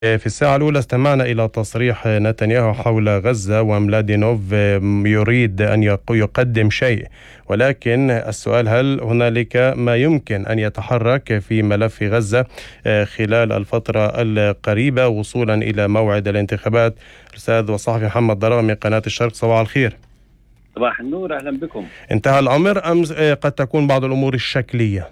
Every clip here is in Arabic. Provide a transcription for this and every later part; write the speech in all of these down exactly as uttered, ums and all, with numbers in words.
في الساعة الأولى استمعنا إلى تصريح نتنياهو حول غزة، وملادينوف يريد أن يقدم شيء، ولكن السؤال هل هنالك ما يمكن أن يتحرك في ملف غزة خلال الفترة القريبة وصولا إلى موعد الانتخابات؟ الأستاذ والصحفي محمد ضراء من قناة الشرق، صباح الخير. صباح النور، أهلا بكم. انتهى الأمر أم قد تكون بعض الأمور الشكلية؟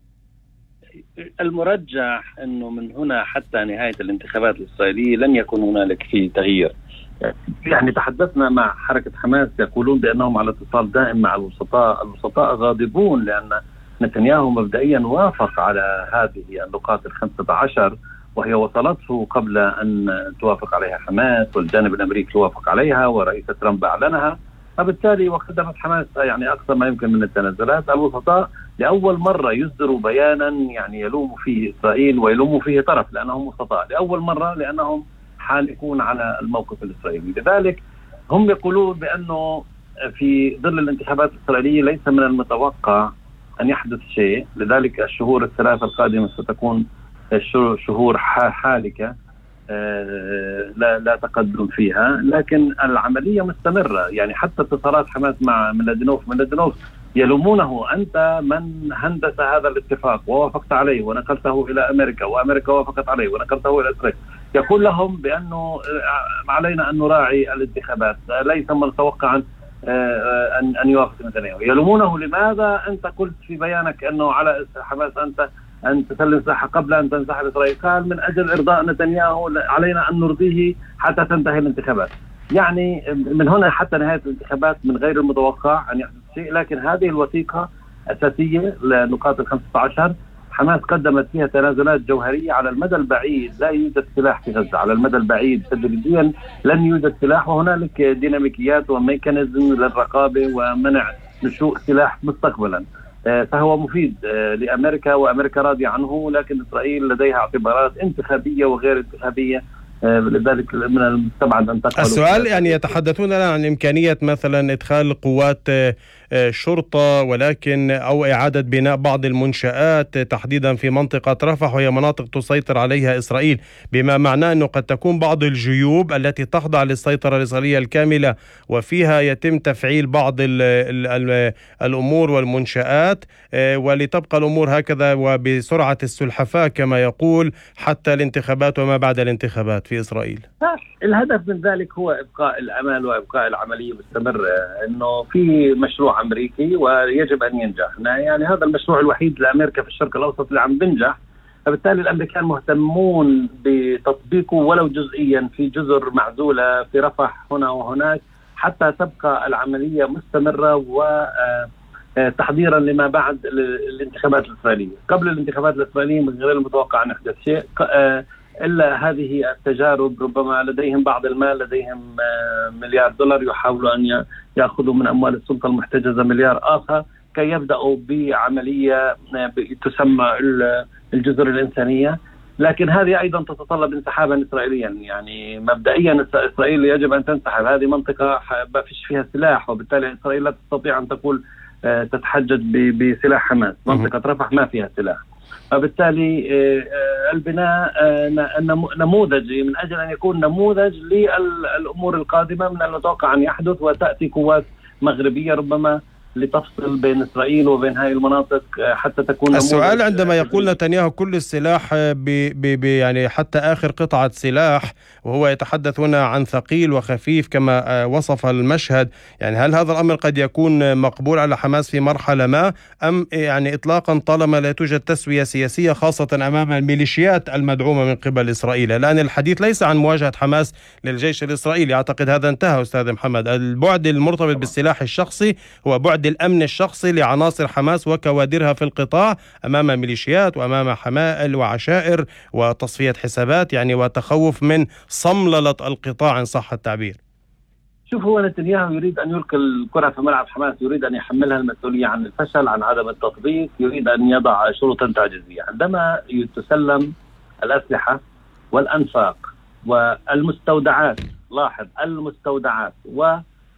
المرجح أنه من هنا حتى نهاية الانتخابات الإسرائيلية لن يكون هنالك في تغيير. يعني تحدثنا مع حركة حماس، يقولون بأنهم على اتصال دائم مع الوسطاء. الوسطاء غاضبون لأن نتنياهو مبدئيا وافق على هذه النقاط الخمسة عشر، وهي وصلته قبل أن توافق عليها حماس، والجانب الأمريكي وافق عليها ورئيس ترامب أعلنها، فبالتالي وقدمت حماس يعني أقصى ما يمكن من التنازلات. الوسطاء لأول مرة يصدروا بيانا يعني يلوم فيه إسرائيل ويلوم فيه طرف، لأنهم وسطاء لأول مرة، لأنهم حالكون على الموقف الإسرائيلي. لذلك هم يقولون بأنه في ظل الانتخابات الإسرائيلية ليس من المتوقع أن يحدث شيء، لذلك الشهور الثلاثة القادمة ستكون شهور حالكة لا لا تقدم فيها، لكن العملية مستمرة. يعني حتى اتصالات حماس مع ميلادينوف ميلادينوف يلومونه: أنت من هندس هذا الاتفاق ووافقت عليه ونقلته إلى أمريكا، وأمريكا وافقت عليه ونقلته إلى إسرائيل. يقول لهم بأنه علينا أن نراعي الانتخابات، ليس من المتوقع أن أن يوافق نتنياهو. يلومونه: لماذا أنت قلت في بيانك أنه على حماس أنت أن تسلم ساحة قبل أن تنسحب إسرائيل؟ قال: من أجل إرضاء نتنياهو علينا أن نرضيه حتى تنتهي الانتخابات. يعني من هنا حتى نهاية الانتخابات من غير المتوقع أن يحدث شيء. لكن هذه الوثيقة أساسية لنقاط الخمسة عشر. حماس قدمت فيها تنازلات جوهرية. على المدى البعيد لا يوجد سلاح في غزة، على المدى البعيد تدريجيا لن يوجد سلاح، وهنالك ديناميكيات وميكانيزم للرقابة ومنع نشوء سلاح مستقبلا. فهو مفيد لأمريكا وأمريكا راضية عنه، لكن إسرائيل لديها اعتبارات انتخابية وغير انتخابية، لذلك من المستبعد أن تقبل. السؤال يعني يتحدثون عن إمكانية مثلا إدخال قوات شرطة، ولكن أو إعادة بناء بعض المنشآت تحديدا في منطقة رفح، وهي مناطق تسيطر عليها إسرائيل، بما معناه أنه قد تكون بعض الجيوب التي تخضع للسيطرة الإسرائيلية الكاملة وفيها يتم تفعيل بعض ال ال ال الأمور والمنشآت، ولتبقى الأمور هكذا وبسرعة السلحفاة كما يقول حتى الانتخابات وما بعد الانتخابات في إسرائيل. الهدف من ذلك هو إبقاء الأمل وإبقاء العملية مستمرة، أنه في مشروع أمريكي ويجب أن ينجح. يعني هذا المشروع الوحيد لأمريكا في الشرق الأوسط اللي عم بنجح، فبالتالي الأمريكان مهتمون بتطبيقه ولو جزئيا في جزر معزولة في رفح هنا وهناك، حتى تبقى العملية مستمرة وتحضيرا لما بعد الانتخابات الإسرائيلية. قبل الانتخابات الإسرائيلية من غير المتوقع أن يحدث شيء إلا هذه التجارب. ربما لديهم بعض المال، لديهم مليار دولار يحاولوا أن يأخذوا من أموال السلطة المحتجزة مليار آخر كي يبدأوا بعملية تسمى الجزر الإنسانية، لكن هذه أيضا تتطلب انسحابا إسرائيليا. يعني مبدئيا إسرائيل يجب أن تنسحب، هذه منطقة ما فيش فيها سلاح، وبالتالي إسرائيل لا تستطيع أن تقول تتحجج بسلاح حماس. منطقة رفح ما فيها سلاح، فبالتالي البناء نموذجي من أجل أن يكون نموذج للأمور القادمة. من المتوقع أن يحدث وتأتي قوات مغربية ربما لتفصل بين إسرائيل وبين هذه المناطق حتى تكون. السؤال عندما يقول نتنياهو كل السلاح ب يعني حتى آخر قطعة سلاح، وهو يتحدث هنا عن ثقيل وخفيف كما وصف المشهد، يعني هل هذا الأمر قد يكون مقبول على حماس في مرحلة ما، أم يعني إطلاقا طالما لا توجد تسوية سياسية خاصة أمام الميليشيات المدعومة من قبل إسرائيل؟ لأن الحديث ليس عن مواجهة حماس للجيش الإسرائيلي، أعتقد هذا انتهى أستاذ محمد. البعد المرتبط بالسلاح الشخصي هو بعد الأمن الشخصي لعناصر حماس وكوادرها في القطاع أمام ميليشيات وأمام حمائل وعشائر وتصفية حسابات، يعني وتخوف من صمللة القطاع إن صح التعبير. شوف، هو نتنياهو يريد أن يلقي الكرة في ملعب حماس، يريد أن يحملها المسؤولية عن الفشل، عن عدم التطبيق، يريد أن يضع شروطا تعجيزية. عندما تسلم الأسلحة والأنفاق والمستودعات، لاحظ المستودعات و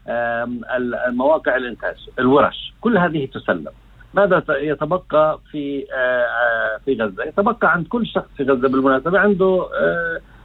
المواقع الإنتاج، الورش، كل هذه تسلم، ماذا يتبقى في في غزة؟ يتبقى عند كل شخص في غزة بالمناسبة عنده